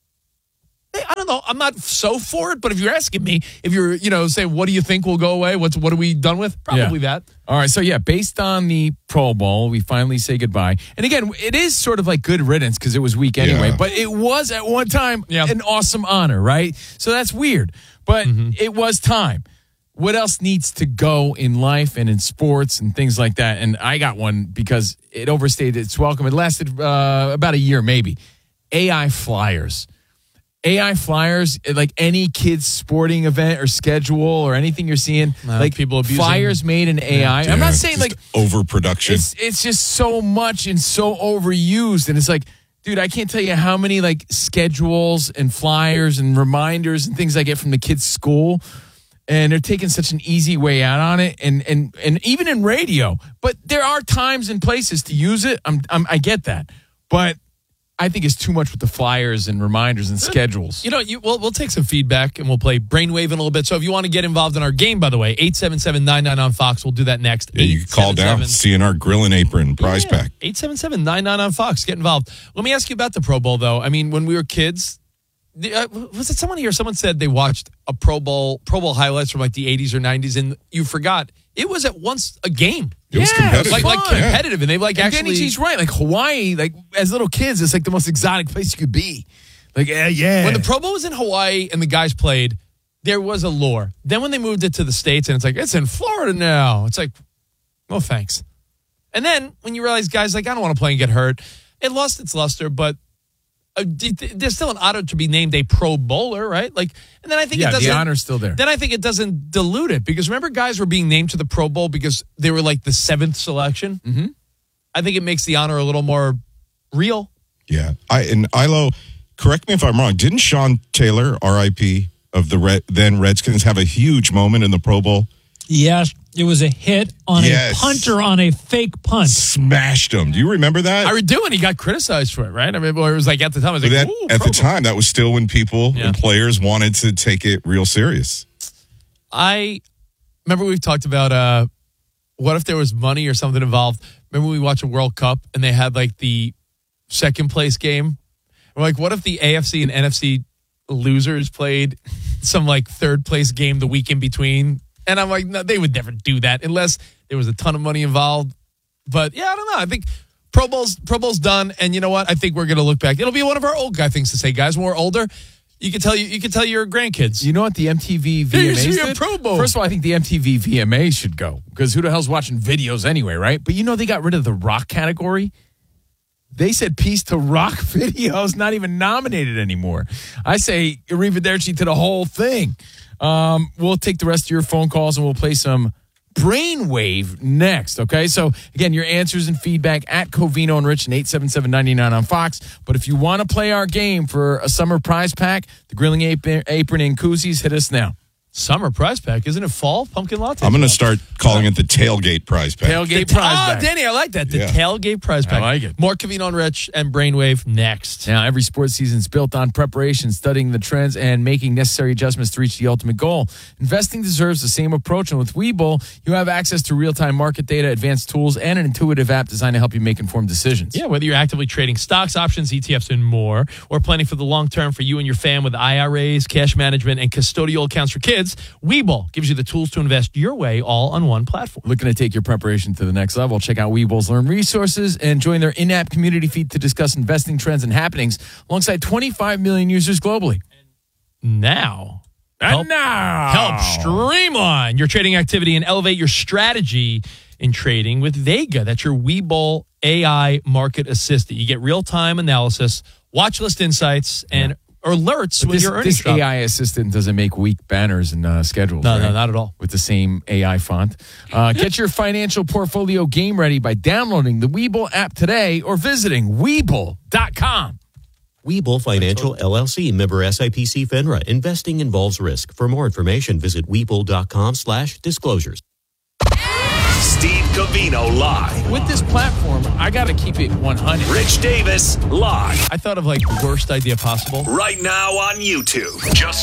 I don't know. I'm not so for it, but if you're asking me, if you're, saying, what do you think will go away? What are we done with? Probably that. All right. So, based on the Pro Bowl, we finally say goodbye. And again, it is sort of like good riddance because it was weak anyway, but it was at one time an awesome honor, right? So that's weird, but it was time. What else needs to go in life and in sports and things like that? And I got one because it overstayed its welcome. It lasted about a year, maybe. AI flyers. AI flyers, like any kid's sporting event or schedule or anything you're seeing, people abusing flyers made in AI. I'm not saying overproduction. It's just so much and so overused. And it's dude, I can't tell you how many schedules and flyers and reminders and things I get from the kids' school. And they're taking such an easy way out on it, and even in radio. But there are times and places to use it. I get that, but I think it's too much with the flyers and reminders and schedules. We'll take some feedback and we'll play Brainwave in a little bit. So if you want to get involved in our game, by the way, 877-99 on Fox. We'll do that next. Yeah, you can call down, CNR Grill and Apron prize pack. 877-99 on Fox. Get involved. Let me ask you about the Pro Bowl, though. I mean, when we were kids. Was it someone here? Someone said they watched a Pro Bowl highlights from the 80s or 90s, and you forgot it was at once a game. It was competitive, competitive, and they actually. He's right. Hawaii, as little kids, it's the most exotic place you could be. Like, yeah. When the Pro Bowl was in Hawaii and the guys played, there was a lore. Then when they moved it to the States and it's like, it's in Florida now. It's like, well, thanks. And then when you realize guys like, I don't want to play and get hurt, it lost its luster, but there's still an honor to be named a Pro Bowler, right? Like, and then I think it doesn't. The honor's still there. Then I think it doesn't dilute it because remember, guys were being named to the Pro Bowl because they were like the 7th selection. Mm-hmm. I think it makes the honor a little more real. Yeah, and Ilo, correct me if I'm wrong. Didn't Sean Taylor, R.I.P. of the then Redskins, have a huge moment in the Pro Bowl? Yes, it was a hit on a punter on a fake punt. Smashed him. Do you remember that? I do, and he got criticized for it, right? I mean, it was like at the time, I was like, ooh, at the time, that was still when people and players wanted to take it real serious. I remember we've talked about what if there was money or something involved. Remember we watched a World Cup and they had like the second place game? We're like, what if the AFC and NFC losers played some like third place game the week in between? And I'm like, no, they would never do that unless there was a ton of money involved. But yeah, I don't know. I think Pro Bowl's done, and you know what? I think we're gonna look back. It'll be one of our old guy things to say, guys. When we're older, you can tell your grandkids. You know what the MTV VMAs did? Pro Bowl. First of all, I think the MTV VMAs should go because who the hell's watching videos anyway, right? But you know they got rid of the rock category. They said peace to rock videos, not even nominated anymore. I say arrivederci to the whole thing. We'll take the rest of your phone calls and we'll play some Brainwave next, okay? So, again, your answers and feedback at Covino and Rich and 877-99 on Fox. But if you want to play our game for a summer prize pack, the grilling apron and koozies, hit us now. Summer prize pack. Isn't it fall? Pumpkin latte? I'm going to start calling it the tailgate prize pack. Tailgate prize pack. Oh, Danny, I like that. The tailgate prize pack. I like it. More Covino and Rich and Brainwave next. Now, every sports season is built on preparation, studying the trends, and making necessary adjustments to reach the ultimate goal. Investing deserves the same approach, and with Webull, you have access to real-time market data, advanced tools, and an intuitive app designed to help you make informed decisions. Yeah, whether you're actively trading stocks, options, ETFs, and more, or planning for the long term for you and your fam with IRAs, cash management, and custodial accounts for kids, Webull gives you the tools to invest your way all on one platform. Looking to take your preparation to the next level? Check out Webull's Learn resources and join their in-app community feed to discuss investing trends and happenings alongside 25 million users globally. Help streamline your trading activity and elevate your strategy in trading with Vega. That's your Webull AI market assistant. You get real-time analysis, watch list insights, and alerts when your earnings drop. This AI assistant doesn't make weak banners and schedules. No, right? no, not at all. With the same AI font. Get your financial portfolio game ready by downloading the Webull app today or visiting Webull.com. Webull Financial LLC, member SIPC FINRA. Investing involves risk. For more information, visit Webull.com/disclosures. Steve Covino live. With this platform, I got to keep it 100. Rich Davis live. I thought of like the worst idea possible. Right now on YouTube. Just